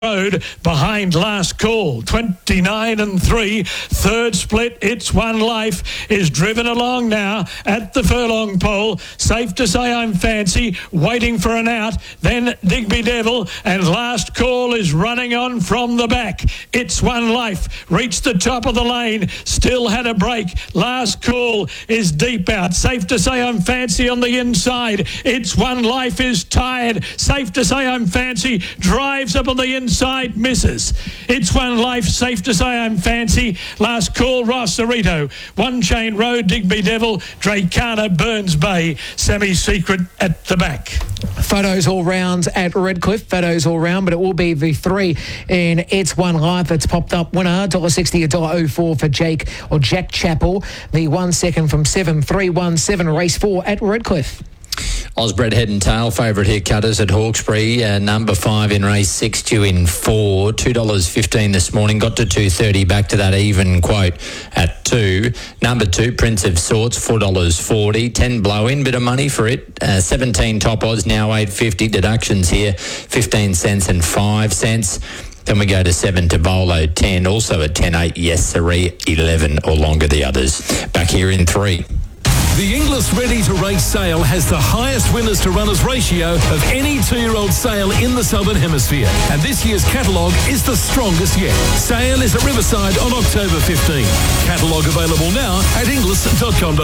Road behind Last Call, 29 and 3. Third split, It's One Life is driven along now at the furlong pole. Safe to say I'm Fancy, waiting for an out. Then Digby Devil and Last Call is running on from the back. It's One Life reached the top of the lane, still had a break. Last Call is deep out. Safe to say I'm Fancy on the inside. It's One Life is tired. Safe to say I'm Fancy drives up on the inside. Misses. It's One Life, safe to say I'm Fancy. Last Call, Rossarito. One Chain Road, Digby Devil, Dracana, Burns Bay, Sammy Secret at the back. Photos all round at Redcliffe. Photos all round, but it will be the 3 in It's One Life that's popped up. Winner, $1.60, $1.04 for Jack Chappell. The 1 second from 7-3-1-7, race 4 at Redcliffe. Osbred Head and Tail, favourite here, Cutters at Hawkesbury. Number 5 in race 6, due in 4. $2.15 this morning. Got to $2.30, back to that even quote at 2. Number 2, Prince of Sorts, $4.40. 10 blow-in, bit of money for it. 17 top odds, now $8.50. Deductions here, 15 cents and 5 cents. Then we go to 7 to Bolo, 10. Also at 10-8, Yes Siree, 11 or longer the others. Back here in 3. The Inglis Ready to Race sale has the highest winners to runners ratio of any 2-year-old sale in the Southern Hemisphere. And this year's catalogue is the strongest yet. Sale is at Riverside on October 15. Catalogue available now at inglis.com.au.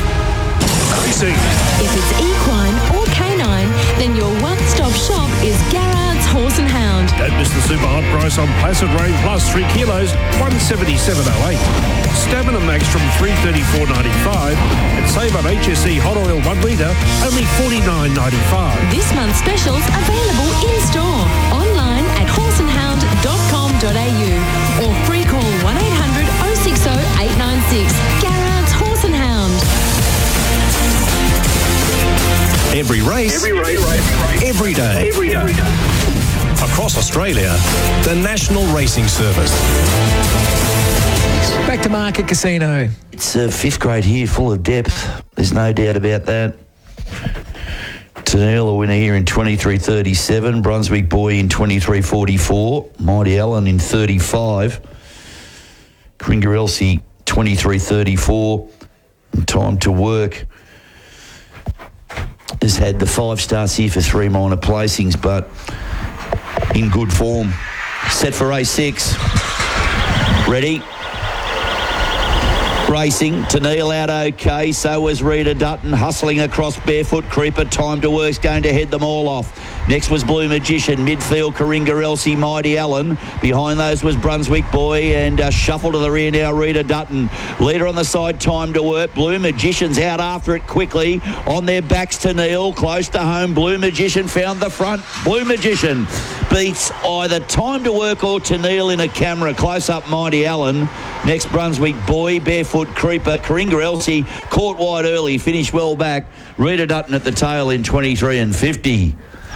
Racing. If it's equine or canine, then your one-stop shop is Garrard's Horse and Hound. Don't miss the super hot price on Placid Rain Plus 3 kilos, $177.08. Stamina Max from $334.95 and save on HSE Hot Oil 1 litre, only $49.95. This month's specials available in-store, online at horseandhound.com.au or free call 1800 060 896. Garrard's Horse and Hound. Every race, every day. Across Australia, the National Racing Service. Back to Market Casino. It's fifth grade here, full of depth. There's no doubt about that. Tennille, a winner here in 23.37. Brunswick Boy in 23.44. Mighty Allen in 35. Kringarelsi 23.34. Time to Work has had the 5 starts here for 3 minor placings, but in good form. Set for race 6. Ready? Racing. Tennille out okay. So was Rita Dutton hustling across Barefoot Creeper. Time to Work's going to head them all off. Next was Blue Magician. Midfield, Kringarelsi, Mighty Allen. Behind those was Brunswick Boy and shuffle to the rear now, Rita Dutton. Leader on the side, Time to Work. Blue Magician's out after it quickly. On their backs, Tennille. Close to home. Blue Magician found the front. Blue Magician beats either Time to Work or Tennille in a camera. Close up, Mighty Allen. Next, Brunswick Boy, Barefoot Creeper. Kringarelsi caught wide early, finished well back. Rita Dutton at the tail in 23.50.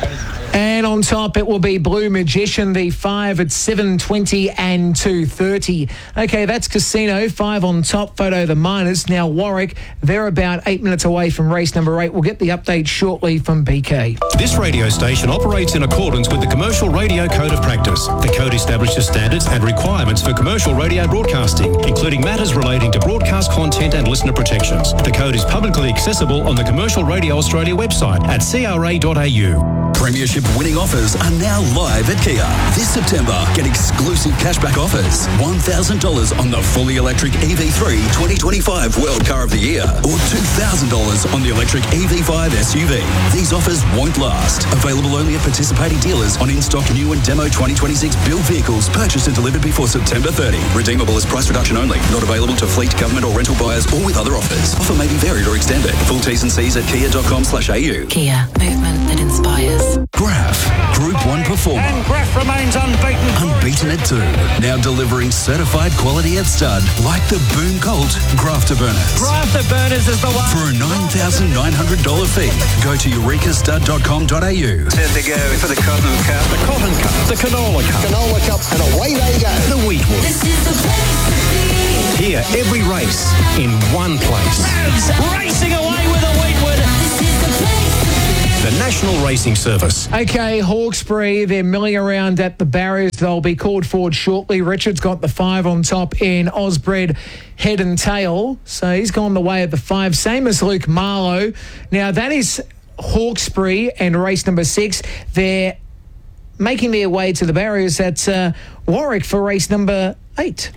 And on top, it will be Blue Magician, the 5 at 7.20 and 2.30. Okay, that's Casino. 5 on top. Photo the minors. Now Warwick, they're about 8 minutes away from race number 8. We'll get the update shortly from BK. This radio station operates in accordance with the Commercial Radio Code of Practice. The code establishes standards and requirements for commercial radio broadcasting, including matters relating to broadcast content and listener protections. The code is publicly accessible on the Commercial Radio Australia website at cra.au. Premiership winning offers are now live at Kia. This September, get exclusive cashback offers. $1,000 on the fully electric EV3 2025 World Car of the Year or $2,000 on the electric EV5 SUV. These offers won't last. Available only at participating dealers on in-stock new and demo 2026 build vehicles purchased and delivered before September 30. Redeemable as price reduction only. Not available to fleet, government or rental buyers or with other offers. Offer may be varied or extended. Full T's and C's at kia.com/au. Kia, movement that inspires. Graf, Group 1 performer. And Graf remains unbeaten. Unbeaten at 2. Now delivering certified quality at stud, like the Boom Colt Grafter Burners. Grafter Burners is the one. For a $9,900 fee, go to eurekastud.com.au. Set to go for the Cotton Cup. The Cotton Cup, the Canola Cup. Canola Cup, and away they go. The Wheatwood. This is the place to be. Here, every race in one place. Racing away with a Wheatwood. This is the place to be. the National Racing Service. Okay, Hawkesbury, they're milling around at the barriers. They'll be called forward shortly. Richard's got the 5 on top in Osbred Head and Tail. So he's gone the way of the 5, same as Luke Marlowe. Now, that is Hawkesbury and race number 6. They're making their way to the barriers at Warwick for race number 8.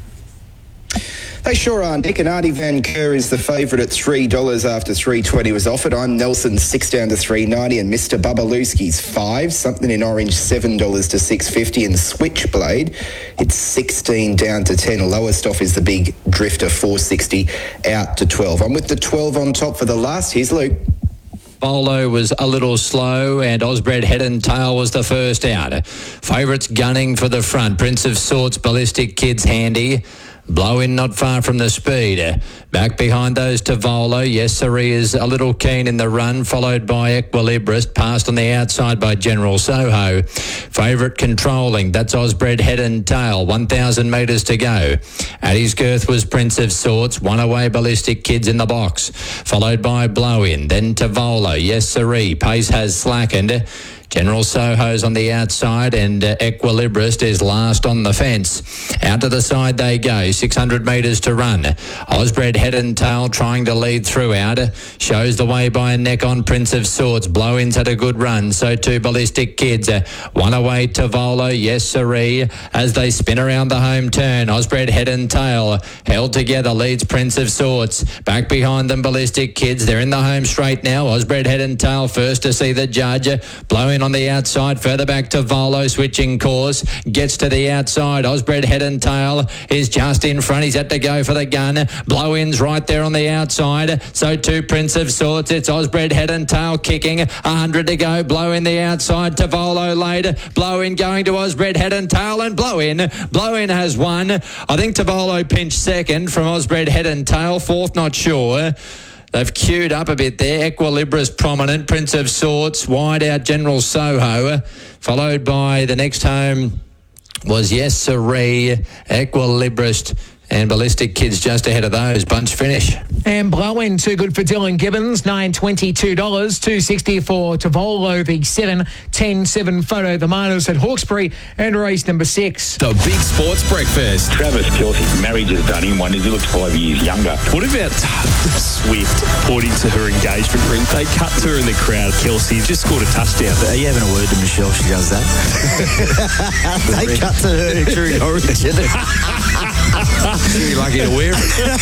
They sure are, Nick. And Artie Van Keur is the favourite at $3 after $3.20 was offered. I'm Nelson, 6 down to $3.90, and Mr. Bubalooski's 5. Something in Orange, $7 to $6.50, and Switchblade, it's 16 down to 10. Lowest off is the Big Drifter, $4.60 out to 12. I'm with the 12 on top for the last. Here's Luke. Bolo was a little slow and Osbred Head and Tail was the first out. Favourites gunning for the front. Prince of Swords, Ballistic Kids handy. Blow in not far from the speed. Back behind those Tavolo. Yes, Sir, he is a little keen in the run, followed by Equilibrist, passed on the outside by General Soho. Favourite controlling, that's Osbred Head and Tail, 1,000 metres to go. At his girth was Prince of Swords, one away Ballistic Kids in the box, followed by Blow in, then Tavolo. Yes, Sir, pace has slackened. General Soho's on the outside and Equilibrist is last on the fence. Out to the side they go, 600 metres to run. Osbred Head and Tail trying to lead throughout. Shows the way by a neck on Prince of Swords. Blow-in's had a good run, so too Ballistic Kids. One away Tavolo, yes siree, as they spin around the home turn. Osbred Head and Tail held together, leads Prince of Swords. Back behind them Ballistic Kids, they're in the home straight now. Osbred Head and Tail first to see the judge. Blow-in on the outside, further back to Volo, switching course, gets to the outside. Osbred Head and Tail is just in front. He's had to go for the gun. Blow-in's right there on the outside. So too Prince of Swords. It's Osbred Head and Tail kicking. 100 to go. Blow-in the outside to Volo later. Blow-in going to Osbred Head and Tail, and Blow-in. Blow-in has won. I think Tavolo pinched second from Osbred Head and Tail. Fourth, not sure. They've queued up a bit there. Equilibrist prominent. Prince of Swords. Wide out General Soho. Followed by the next home was Yes Siree, Equilibrist, and Ballistic Kids just ahead of those. Bunch finish. And Blow-in, too good for Dylan Gibbons, $9.22, $2.60 for Tavolo, the 7, 10-7 Photo the Miners at Hawkesbury, and race number 6. The Big Sports Breakfast. Travis Kelce's marriage has done him wonders. He looks 5 years younger. What about Swift pointing to her engagement ring? They cut to her in the crowd. Kelce just scored a touchdown. Are you having a word to Michelle? She does that. They cut to her during Origin. You're lucky to wear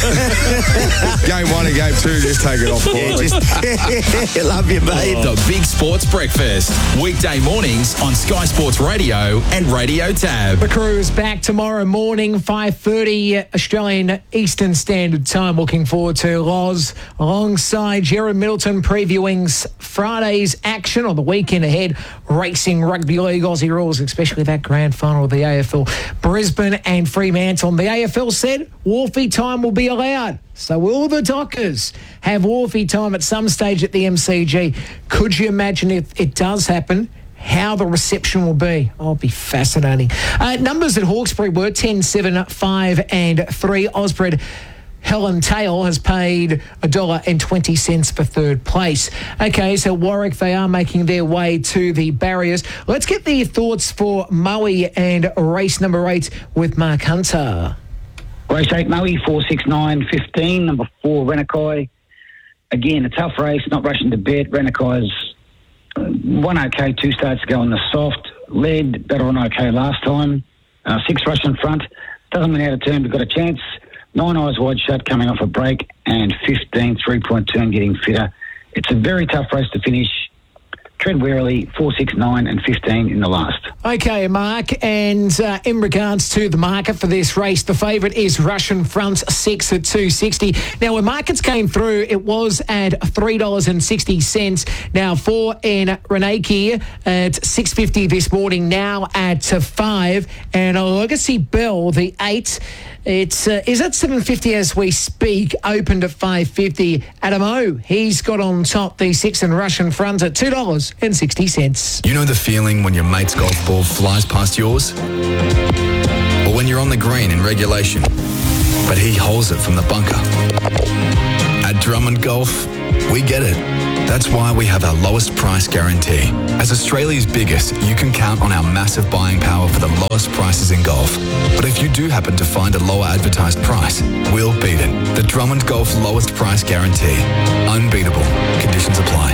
it. Game 1 and Game 2, just take it off. Yeah, love you, babe. The Big Sports Breakfast. Weekday mornings on Sky Sports Radio and Radio Tab. The crew is back tomorrow morning, 5:30 Australian Eastern Standard Time. Looking forward to Loz alongside Jared Middleton previewing Friday's action on the weekend ahead. Racing Rugby League Aussie rules, especially that grand final of the AFL. Brisbane and Fremantle. The AFL said Wharfie time will be allowed. So will the Dockers have Wharfie time at some stage at the MCG? Could you imagine if it does happen, how the reception will be? Oh, it'll be fascinating. Numbers at Hawkesbury were 10, 7, 5 and 3. Osbred Helen Tail has paid $1.20 for third place. Okay, so Warwick, they are making their way to the barriers. Let's get the thoughts for Moe and race number 8 with Mark Hunter. Race 8, Moe, 4, 6, 9, 15. Number 4, Renakai. Again, a tough race, not rushing to bet. Renakai's one okay, 2 starts to go on the soft. Led better on okay last time. 6 rush in front. Doesn't mean out of turn, but got a chance. 9 eyes wide shut coming off a break, and 15 3-point turn getting fitter. It's a very tough race to finish. Tread warily, 4, 6, 9 and 15 in the last. Okay, Mark, and in regards to the market for this race, the favourite is Russian Front, 6 at $2.60. Now, when markets came through, it was at $3.60. Now, 4 in Renaki at $6.50 this morning, now at $5. And a Legacy Bell, the 8, it's is at $7.50 as we speak, opened at $5.50. Adam O, he's got on top the 6 in Russian Front at $2.60. You know the feeling when your mate's golf ball flies past yours? Or when you're on the green in regulation, but he holds it from the bunker? At Drummond Golf, We get it. That's why we have our lowest price guarantee. As Australia's biggest, you can count on our massive buying power for the lowest prices in golf. But if you do happen to find a lower advertised price, we'll beat it. The Drummond Golf lowest price guarantee. Unbeatable. Conditions apply.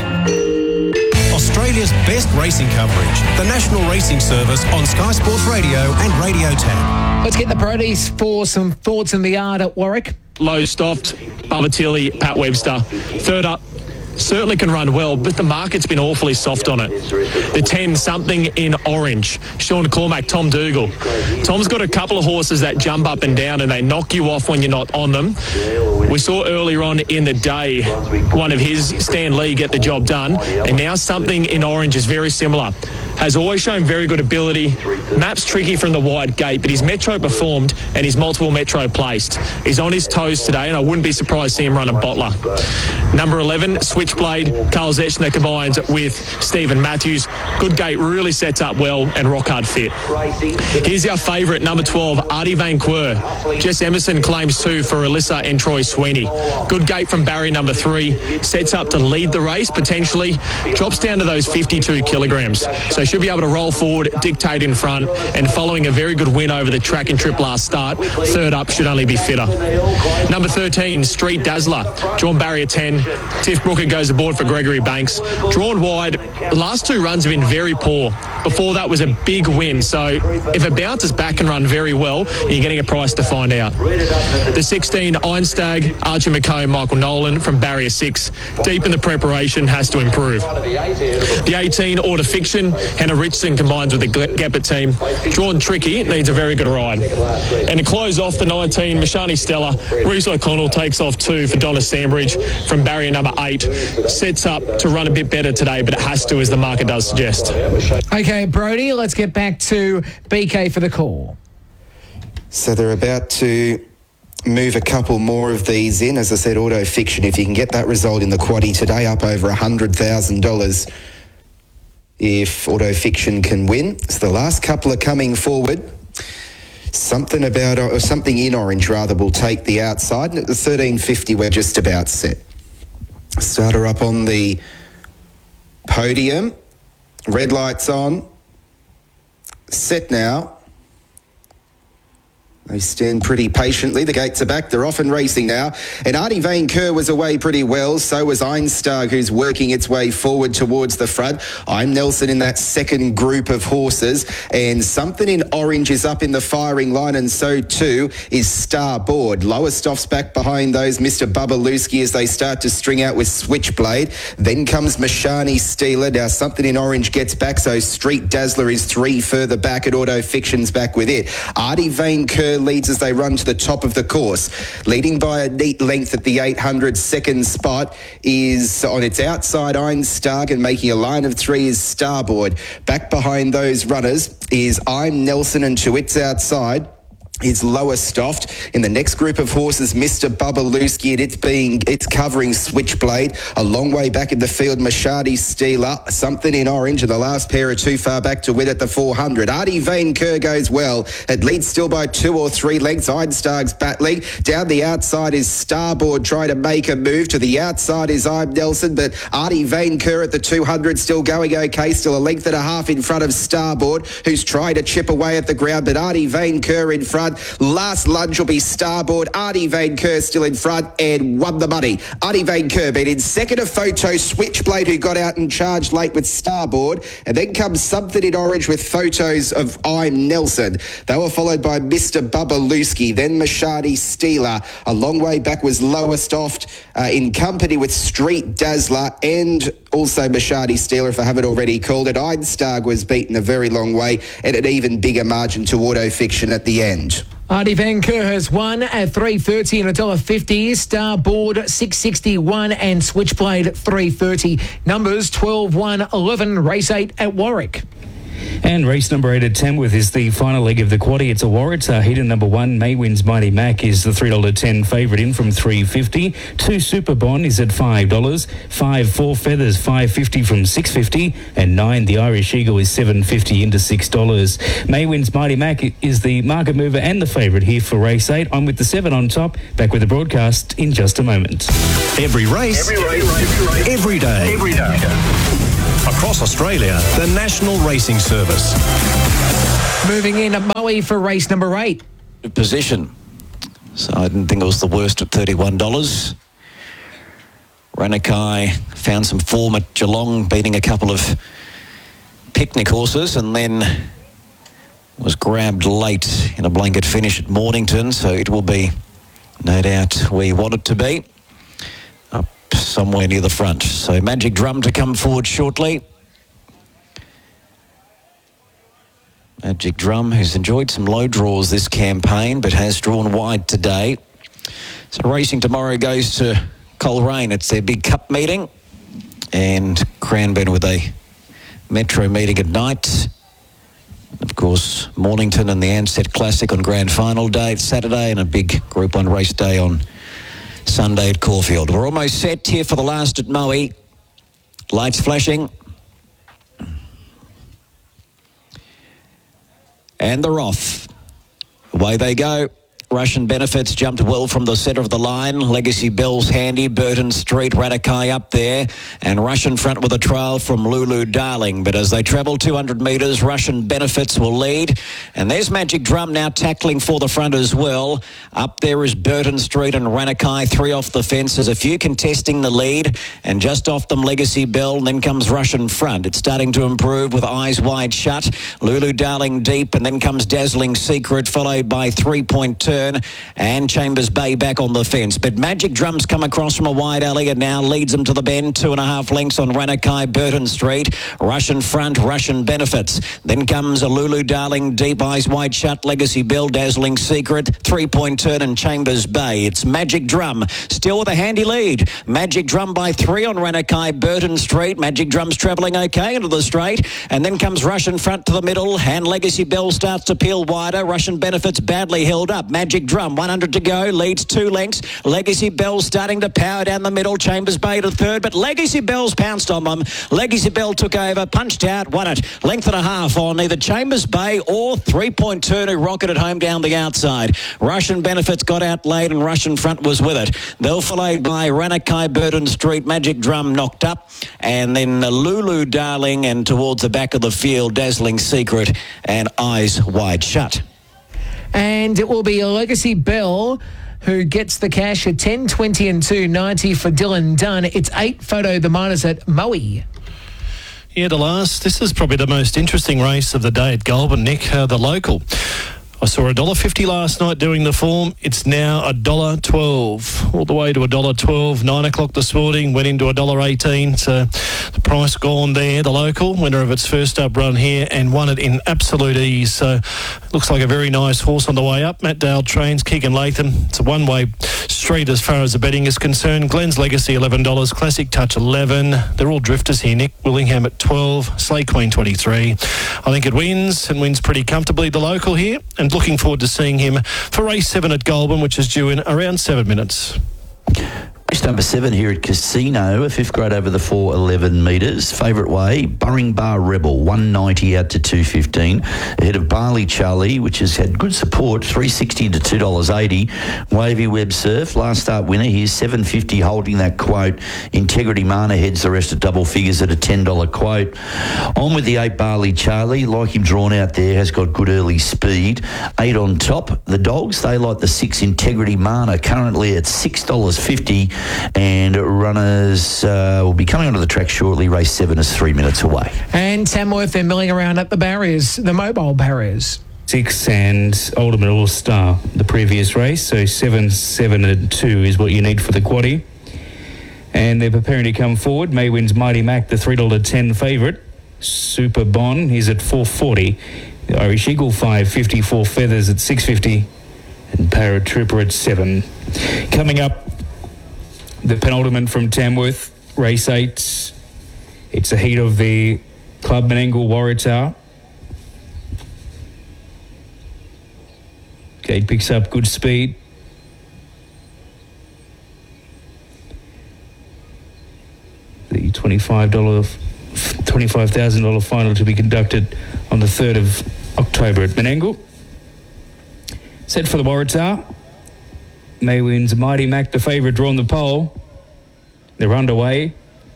Australia's best racing coverage. The National Racing Service on Sky Sports Radio and Radio Tab. Let's get the Proddies for some thoughts in the yard at Warwick. Low stopped, Bubba Tilly, Pat Webster. Third up, certainly can run well, but the market's been awfully soft on it. The 10, Something in Orange. Sean Cormack, Tom Dougal. Tom's got a couple of horses that jump up and down and they knock you off when you're not on them. We saw earlier on in the day one of his, Stan Lee, get the job done, and now Something in Orange is very similar. Has always shown very good ability. Map's tricky from the wide gate, but he's Metro performed and he's multiple Metro placed. He's on his toes today, and I wouldn't be surprised to see him run a bottler. Number 11, Switchblade. Carl Zechner combines with Stephen Matthews. Good gate, really sets up well and rock hard fit. Here's our favourite, number 12, Artie Van Quer. Jess Emerson claims 2 for Alyssa and Troy Sweeney. Good gate from Barry, number 3. Sets up to lead the race, potentially. Drops down to those 52 kilograms. So should be able to roll forward, dictate in front, and following a very good win over the track and trip last start, third up should only be fitter. Number 13, Street Dazzler. Drawn barrier 10. Tiff Brooker goes aboard for Gregory Banks. Drawn wide. The last 2 runs have been very poor. Before that was a big win, so if it bounces back and run very well, you're getting a price to find out. The 16, Einstag, Archie McComb, Michael Nolan from barrier 6. Deep in the preparation, has to improve. The 18, Order Fiction, Hannah Richardson combines with the Gepper team. Drawn tricky, needs a very good ride. And to close off the 19, Mashani Stella, Reese O'Connell takes off 2 for Donna Sandbridge from barrier number 8. Sets up to run a bit better today, but it has to, as the market does suggest. Okay, Brody, let's get back to BK for the call. So they're about to move a couple more of these in. As I said, Auto Fiction, if you can get that result in the quaddie today, up over $100,000 if Auto Fiction can win. So the last couple are coming forward. Something in Orange, rather, will take the outside. And at the 13.50, we're just about set. Starter up on the podium. Red lights on. Set now. They stand pretty patiently. The gates are back. They're off and racing now. And Artie Van Keur was away pretty well. So was Einstag, who's working its way forward towards the front. I'm Nelson in that second group of horses. And Something in Orange is up in the firing line, and so too is Starboard. Lowest off's back behind those, Mr. Bubba Lusky, as they start to string out with Switchblade. Then comes Mashani Steeler. Now Something in Orange gets back, so Street Dazzler is 3 further back, and Auto Fiction's back with it. Artie Van Keur leads as they run to the top of the course. Leading by a neat length at the 800 second spot is on its outside Einstag, and making a line of 3 is Starboard. Back behind those runners is I'm Nelson, and to its outside is Lowestoft. In the next group of horses, Mr. Bubba Lusky, and it's covering Switchblade. A long way back in the field, Mashadi Steeler, Something in Orange, and the last pair are too far back to win at the 400. Artie Van Keur goes well. It leads still by 2 or 3 lengths. Einstag's battling. Down the outside is Starboard trying to make a move. To the outside is I'm Nelson, but Artie Van Keur at the 200 still going okay. Still a length and a half in front of Starboard, who's trying to chip away at the ground, but Artie Van Keur in front. Last lunge will be Starboard. Artie Van Keur still in front and won the money. Artie Van Keur beat in second of Photo Switchblade, who got out and charged late with Starboard. And then comes Something in Orange with photos of I'm Nelson. They were followed by Mr. Bubba Lusky, then Mashadi Steeler. A long way back was Lowestoft in company with Street Dazzler and also Mashadi Steeler, if I haven't already called it. Einstag was beaten a very long way and an even bigger margin to Auto Fiction at the end. Artie Van Keur has won at $3.30 and $1.50. Starboard $6.61 and Switchblade $3.30. Numbers 12, 1, 11, race 8 at Warwick. And race number 8 at Tamworth is the final leg of the quaddie. It's a Waratah heat, and number 1, Maywin's Mighty Mac, is the $3.10 favourite in from $3.50. 2 Super Bond is at $5. 5 Four Feathers, $5.50 from $6.50. And 9 The Irish Eagle is $7.50 into $6. Maywin's Mighty Mac is the market mover and the favourite here for race 8. I'm with the 7 on top. Back with the broadcast in just a moment. Every race, every day. Across Australia, the National Racing Service. Moving in at Moe for race number 8. Position. So I didn't think it was the worst at $31. Ranakai found some form at Geelong, beating a couple of picnic horses, and then was grabbed late in a blanket finish at Mornington, so it will be, no doubt, where you want it to be, up somewhere near the front. So Magic Drum to come forward shortly. Magic Drum, who's enjoyed some low draws this campaign, but has drawn wide today. So racing tomorrow goes to Coleraine. It's their big cup meeting, and Cranbourne with a metro meeting at night. Of course, Mornington and the Ansett Classic on grand final day, Saturday, and a big Group 1 race day on Sunday at Caulfield. We're almost set here for the last at Moe. Lights flashing. And they're off. Away they go. Russian Benefits jumped well from the centre of the line. Legacy Bell's handy. Burton Street, Ranakai up there. And Russian front with a trail from Lulu Darling. But as they travel 200 metres, Russian Benefits will lead. And there's Magic Drum now tackling for the front as well. Up there is Burton Street and Ranakai, 3 off the fence. There's a few contesting the lead. And just off them, Legacy Bell. And then comes Russian front. It's starting to improve with Eyes Wide Shut. Lulu Darling deep. And then comes Dazzling Secret, followed by 3 Point Turn. And Chambers Bay back on the fence. But Magic Drum's come across from a wide alley and now leads them to the bend. 2.5 lengths on Ranakai, Burton Street. Russian front, Russian Benefits. Then comes a Lulu Darling, Deep Eyes Wide Shut, Legacy Bell, Dazzling Secret, 3 Point Turn and Chambers Bay. It's Magic Drum still with a handy lead. Magic Drum by 3 on Ranakai, Burton Street. Magic Drum's travelling okay into the straight. And then comes Russian front to the middle. And Legacy Bell starts to peel wider. Russian Benefits badly held up. Magic Drum, 100 to go, leads 2 lengths. Legacy Bell starting to power down the middle. Chambers Bay to third, but Legacy Bell's pounced on them. Legacy Bell took over, punched out, won it. Length and a half on either Chambers Bay or 3 Point Turn, who rocketed home down the outside. Russian Benefits got out late and Russian front was with it. They'll followed by Ranakai, Burton Street, Magic Drum knocked up, and then Lulu Darling, and towards the back of the field, Dazzling Secret and Eyes Wide Shut. And it will be a Legacy Bell who gets the cash at 10.20 and 2.90 for Dylan Dunn. It's 8 Photo the Miners at Moe. Yeah, this is probably the most interesting race of the day at Goulburn, Nick, the local. I saw $1.50 last night doing the form. It's now $1.12, all the way to $1.12. 9 o'clock this morning, went into $1.18. So the price gone there. The local, winner of its first up run here, and won it in absolute ease. So looks like a very nice horse on the way up. Matt Dale trains, Keegan Latham. It's a one-way street as far as the betting is concerned. Glenn's Legacy, $11. Classic Touch, $11. They're all drifters here, Nick. Willingham at $12. Slay Queen, $23. I think it wins, and wins pretty comfortably, the local here. And looking forward to seeing him for race 7 at Goulburn, which is due in around 7 minutes. Race number 7 here at Casino, a 5th grade over the 411 metres. Favourite way, Burring Bar Rebel, 190 out to 215. Ahead of Barley Charlie, which has had good support, 360 to $2.80. Wavy Web Surf, last start winner, here's $7.50 holding that quote. Integrity Mana heads the rest of double figures at a $10 quote. On with the 8 Barley Charlie, like him drawn out there, has got good early speed. 8 on top. The dogs, they like the 6 Integrity Mana, currently at $6.50. And runners will be coming onto the track shortly. Race 7 is 3 minutes away. And Tamworth, they're milling around at the barriers, the mobile barriers. 6 and Ultimate All Star, the previous race. So 7, 7 and 2 is what you need for the quaddie. And they're preparing to come forward. Maywin's Mighty Mac, the $3.10 favourite. Super Bon, he's at $4.40. The Irish Eagle, $5.50. Four Feathers at $6.50. And Paratrooper at $7. Coming up, the penultimate from Tamworth, race 8. It's a heat of the Club Menangle Waratah. Gate picks up good speed. The $25,000 final to be conducted on the 3rd of October at Menangle. Set for the Waratah. Maywin's Mighty Mac, the favourite, drawn the pole. They're underway.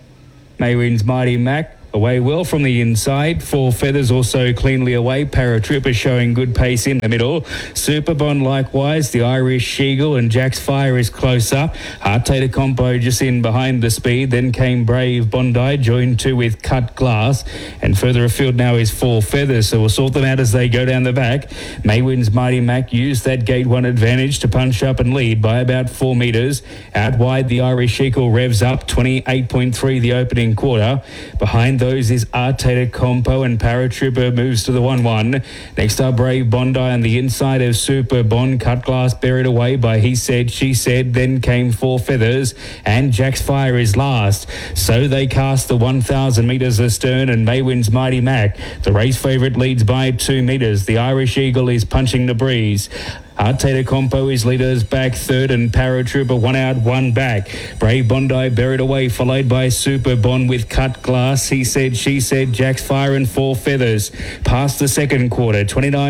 Maywin's Mighty Mac away well from the inside. 4 Feathers also cleanly away. Paratrooper showing good pace in the middle. Superbond likewise. The Irish Eagle and Jack's Fire is close up. Arteta Compo just in behind the speed. Then came Brave Bondi, joined 2 with Cut Glass. And further afield now is 4 Feathers. So we'll sort them out as they go down the back. Maywin's Mighty Mac used that gate 1 advantage to punch up and lead by about 4 metres. Out wide, the Irish Eagle revs up 28.3 the opening quarter. Behind those is Arteta Compo, and Paratrooper moves to the 1-1. Next up, Brave Bondi on the inside of Super Bond. Cut Glass buried away by He Said, She Said. Then came 4 Feathers, and Jack's Fire is last. So they cast the 1,000 metres astern, and Maywin's Mighty Mac, the race favourite, leads by 2 metres. The Irish Eagle is punching the breeze. Arteta Compo is leaders back 3rd, and Paratrooper 1 out, 1 back. Brave Bondi buried away, followed by Super Bond with Cut Glass. He Said, She Said, Jack's Fire and 4 Feathers. Past the second quarter,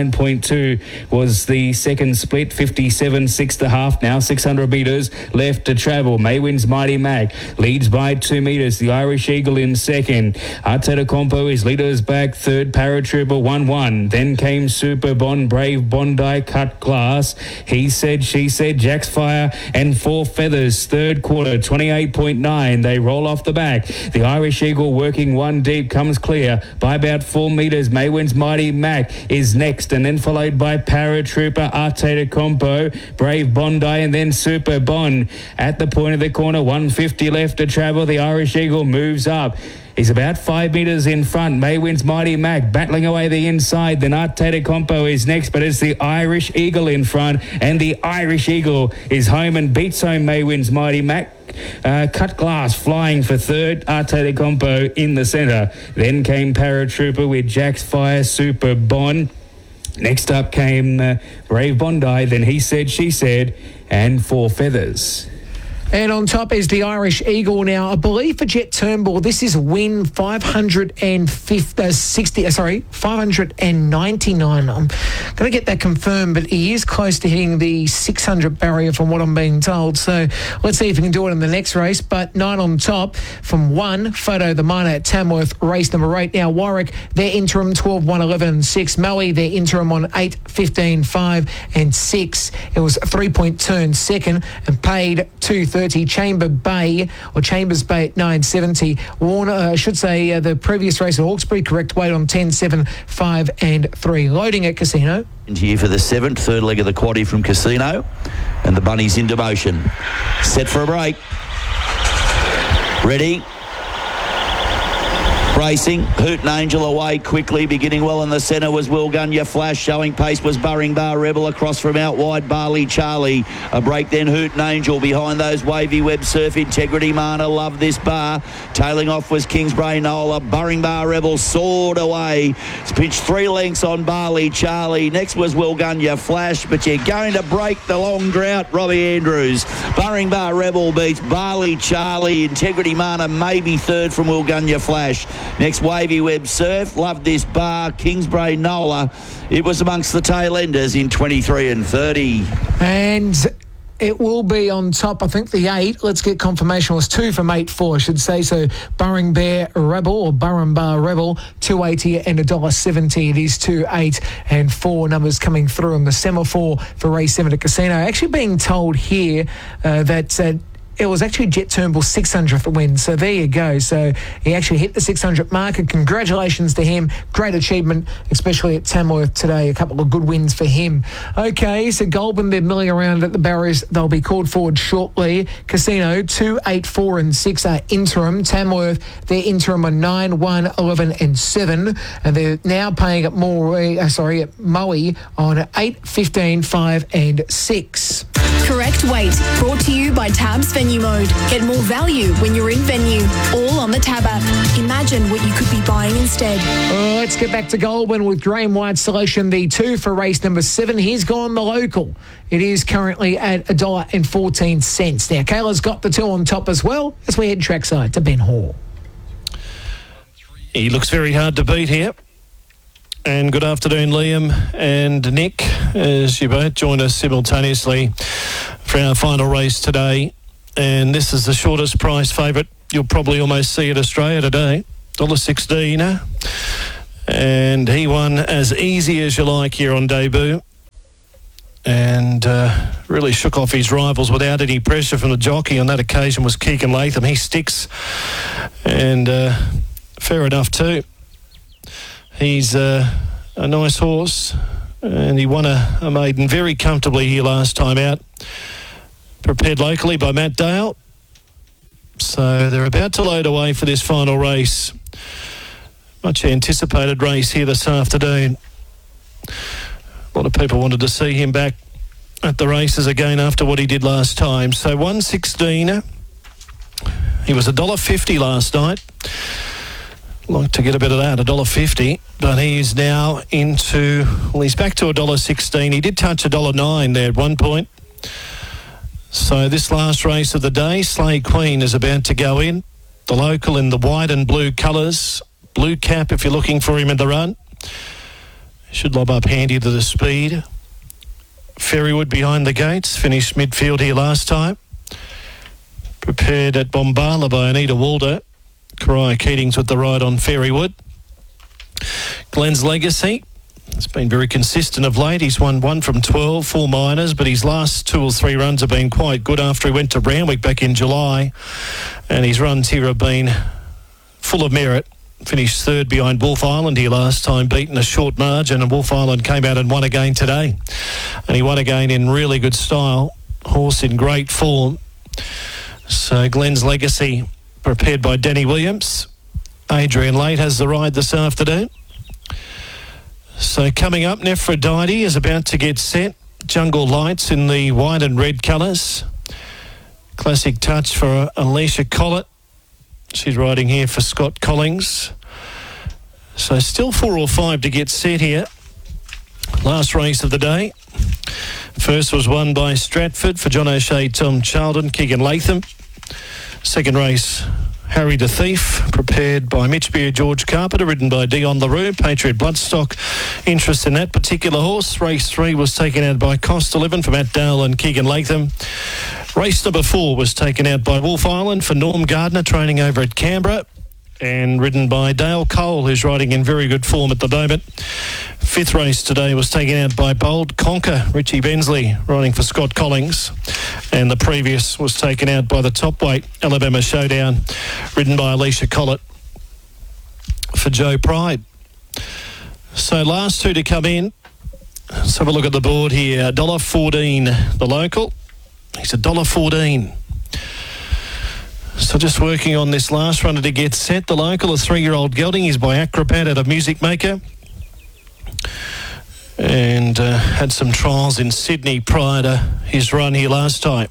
29.2 was the second split, 57, 6.5 now, 600 metres left to travel. Maywin's Mighty Mac leads by 2 metres. The Irish Eagle in second. Arteta Compo is leaders back 3rd, Paratrooper 1-1. Then came Super Bond, Brave Bondi, Cut Glass. He Said, She Said, Jack's Fire and 4 Feathers. Third quarter, 28.9. They roll off the back. The Irish Eagle working 1 deep comes clear by about 4 metres. Maywin's Mighty Mac is next, and then followed by Paratrooper, Arteta Compo, Brave Bondi, and then Super Bond. At the point of the corner, 150 left to travel. The Irish Eagle moves up. He's about 5 metres in front. Maywin's Mighty Mac battling away the inside. Then Arteta Compo is next, but it's the Irish Eagle in front. And the Irish Eagle is home and beats home Maywin's Mighty Mac. Cut Glass flying for 3rd. Arteta Compo in the centre. Then came Paratrooper with Jack's Fire, Super Bond. Next up came Brave Bondi. Then He Said, She Said, and 4 Feathers. And on top is the Irish Eagle. Now, I believe for Jet Turnbull, this is win 599. I'm going to get that confirmed, but he is close to hitting the 600 barrier from what I'm being told. So let's see if he can do it in the next race. But 9 on top from 1, Photo the Miner at Tamworth, race number 8. Now, Warwick, their interim 12, 1, 11 and 6. Maui, their interim on 8, 15, 5 and 6. It was a 3-point turn second and paid 230. Chambers Bay at 970. Warner, I should say, the previous race at Hawkesbury, correct weight on 10, 7, 5 and 3. Loading at Casino. And here for the 7th, third leg of the quaddie from Casino. And the bunnies into motion. Set for a break. Ready. Racing, Hootin' Angel away quickly, beginning well in the centre was Will Gunya Flash, showing pace was Burring Bar Rebel across from out wide, Barley Charlie. A break then Hootin' Angel, behind those Wavy Web Surf, Integrity Mana, Love This Bar. Tailing off was Kingsbury Nola, Burring Bar Rebel soared away. It's pitched 3 lengths on Barley Charlie. Next was Will Gunya Flash, but you're going to break the long drought, Robbie Andrews. Burring Bar Rebel beats Barley Charlie, Integrity Mana maybe 3rd from Will Gunya Flash. Next, Wavy Web Surf, Love This Bar, Kingsbury Nola. It was amongst the tail enders in 23 and 30. And it will be on top, I think, the 8. Let's get confirmation. It was 2 from 8-4, I should say. So Burring Bar Rebel, $2.80 and $1.70. It is 2, 8 and 4 numbers coming through on the semaphore for race 7 at Casino. Actually being told here that it was actually Jet Turnbull's 600th win. So there you go. So he actually hit the 600 mark, and congratulations to him. Great achievement, especially at Tamworth today. A couple of good wins for him. Okay, so Goulburn, they're milling around at the barriers. They'll be called forward shortly. Casino, 2, 8, 4 and 6 are interim. Tamworth, their interim are 9, 1, 11 and 7. And they're now paying at Moe on 8, 15, 5 and 6. correct weight. Brought to you by Tab's Venue Mode. Get more value when you're in venue. All on the Tab app. Imagine what you could be buying instead. Let's get back to Goulburn with Graham White's selection, the 2 for race number 7. He's gone the local. It is currently at $1.14. Now, Kayla's got the 2 on top as well as we head trackside to Ben Hall. He looks very hard to beat here. And good afternoon, Liam and Nick, as you both join us simultaneously for our final race today. And this is the shortest price favourite you'll probably almost see at Australia today, $1.16. And he won as easy as you like here on debut. And really shook off his rivals without any pressure from the jockey. On that occasion was Keegan Latham. He sticks. And fair enough too. He's a nice horse, and he won a maiden very comfortably here last time out. Prepared locally by Matt Dale. So they're about to load away for this final race. Much anticipated race here this afternoon. A lot of people wanted to see him back at the races again after what he did last time. So 1.16. He was $1.50 last night. Like to get a bit of that, $1.50, but he's now he's back to $1.16. He did touch $1.09 there at one point. So this last race of the day, Slay Queen is about to go in. The local in the white and blue colours. Blue cap if you're looking for him in the run. Should lob up handy to the speed. Ferrywood behind the gates, finished midfield here last time. Prepared at Bombala by Anita Walder. Kariah Keatings with the ride on Ferrywood. Glenn's Legacy. It's been very consistent of late. He's won 1 from 12, 4 minors, but his last 2 or 3 runs have been quite good after he went to Randwick back in July. And his runs here have been full of merit. Finished 3rd behind Wolf Island here last time, beaten a short margin, and Wolf Island came out and won again today. And he won again in really good style. Horse in great form. So Glenn's Legacy, prepared by Danny Williams. Adrian Late has the ride this afternoon. So coming up, Nephrodite is about to get set. Jungle Lights in the white and red colours. Classic touch for Alicia Collett. She's riding here for Scott Collings. So still 4 or 5 to get set here. Last race of the day. First was won by Stratford for John O'Shea, Tom Charlton, Keegan Latham. Second race, Harry the Thief, prepared by Mitch Beer, George Carpenter, ridden by Dion LaRue, Patriot Bloodstock. Interest in that particular horse. Race 3 was taken out by Cost 11 for Matt Dale and Keegan Latham. Race number 4 was taken out by Wolf Island for Norm Gardner, training over at Canberra, and ridden by Dale Cole, who's riding in very good form at the moment. 5th race today was taken out by Bold Conquer, Richie Bensley, riding for Scott Collings. And the previous was taken out by the top weight, Alabama Showdown, ridden by Alicia Collett for Joe Pride. So last 2 to come in. Let's have a look at the board here. $1.14, the local. He's $1.14. So just working on this last runner to get set. The local, a 3-year-old gelding. He's by Acrobat out of Music Maker. And had some trials in Sydney prior to his run here last time.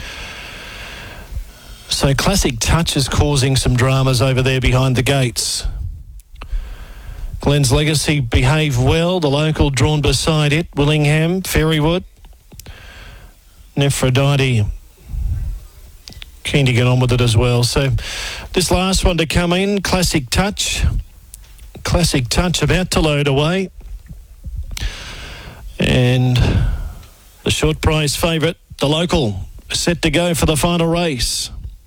So Classic Touch is causing some dramas over there behind the gates. Glenn's Legacy behaved well. The local drawn beside it. Willingham, Ferrywood. Nephrodite keen to get on with it as well. So this last one to come in, Classic Touch. Classic Touch about to load away. And the short price favourite, the local, set to go for the final race.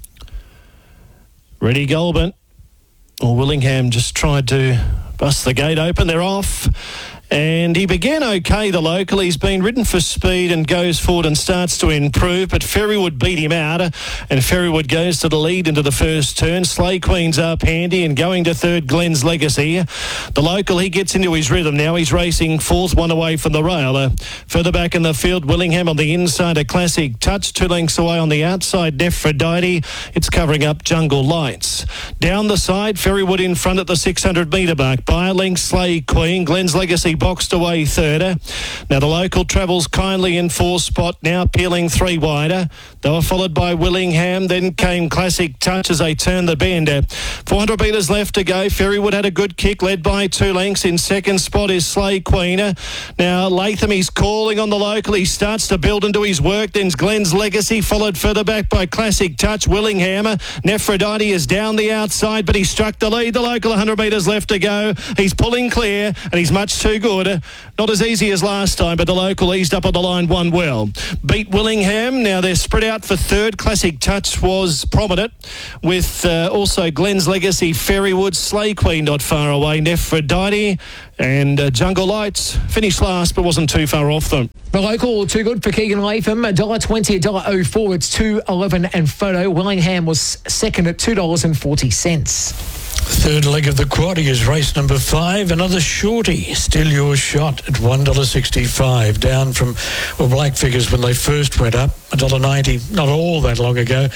Ready Goulburn. Or Willingham just tried to bust the gate open. They're off. And he began okay, the local. He's been ridden for speed and goes forward and starts to improve, but Ferrywood beat him out, and Ferrywood goes to the lead into the first turn. Slay Queen's up handy and going to 3rd, Glenn's Legacy. The local, he gets into his rhythm now. He's racing 4th, 1 away from the rail. Further back in the field, Willingham on the inside, a Classic Touch. 2 lengths away on the outside, Nephrodite. It's covering up Jungle Lights. Down the side, Ferrywood in front at the 600 metre mark. By a length, Slay Queen. Glenn's Legacy boxed away third. Now the local travels kindly in 4 spot, now peeling 3 wider. They were followed by Willingham, then came Classic Touch as they turned the bend. 400 metres left to go. Ferrywood had a good kick, led by 2 lengths. In second spot is Slay Queen. Now Latham, he's calling on the local. He starts to build into his work. Then Glenn's Legacy, followed further back by Classic Touch. Willingham. Nephrodite is down the outside, but he struck the lead. The local 100 metres left to go. He's pulling clear, and he's much too good. Not as easy as last time, but the local eased up on the line, won well. Beat Willingham. Now they're spread out for third. Classic Touch was prominent, with also Glenn's Legacy, Ferrywood, Slay Queen not far away, Nephrodite, and Jungle Lights finished last, but wasn't too far off them. The local, too good for Keegan Latham, $1.20, $1.04. It's 2.11 and photo. Willingham was second at $2.40. Third leg of the quaddie is race number 5. Another shorty, Still Your Shot at $1.65, down from black figures when they first went up, $1.90, not all that long ago,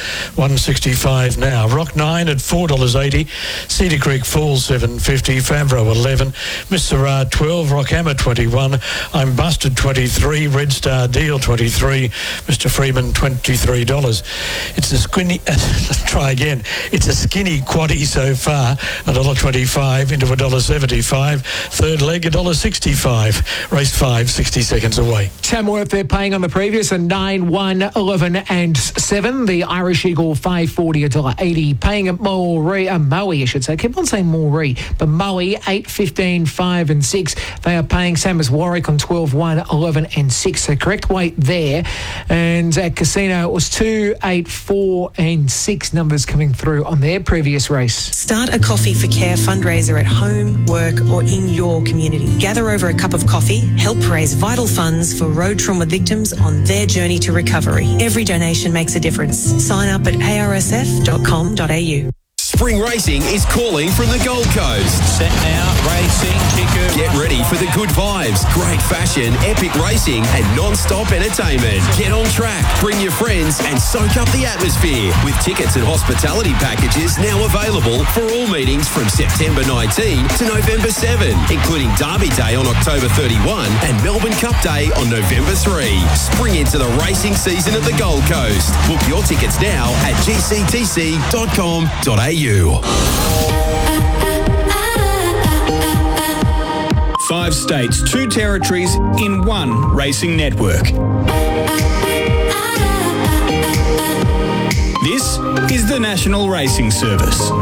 $1.65 now. Rock 9 at $4.80, Cedar Creek Falls $7.50, Favreau 11, Miss Sarah 12, Rockhammer 21, I'm Busted 23, Red Star Deal 23, Mr. Freeman $23. It's a skinny, let's try again. It's a skinny quaddie so far. $1.25 into $1.75. Third leg, $1.65. Race 5, 60 seconds away. Tamworth, they're paying on the previous, a 9, 1, 11 and 7. The Irish Eagle, $5.40, $1.80. Paying at Moe, I should say. Keep on saying Moree. But Moe, 8, 15, 5 and 6. They are paying same as Warwick on 12, 1, 11 and 6. So correct weight there. And at Casino, it was 2, 8, 4 and 6 numbers coming through on their previous race. Start a Coffee for Care fundraiser at home, work or in your community. Gather over a cup of coffee, help raise vital funds for road trauma victims on their journey to recovery. Every donation makes a difference. Sign up at arsf.com.au. Spring racing is calling from the Gold Coast. Set now, racing, ticket. Get ready for the good vibes, great fashion, epic racing and non-stop entertainment. Get on track, bring your friends and soak up the atmosphere with tickets and hospitality packages now available for all meetings from September 19 to November 7, including Derby Day on October 31 and Melbourne Cup Day on November 3. Spring into the racing season at the Gold Coast. Book your tickets now at gctc.com.au. 5 states, 2 territories in one racing network. This is the National Racing Service.